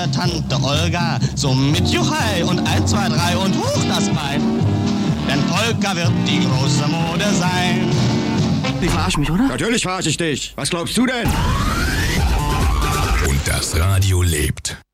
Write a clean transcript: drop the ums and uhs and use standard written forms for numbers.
der Tante Olga, so mit Juchai und 1, 2, 3 und hoch das Bein. Denn Polka wird die große Mode sein. Sie verarschen mich, oder? Natürlich verarsche ich dich. Was glaubst du denn? Und das Radio lebt.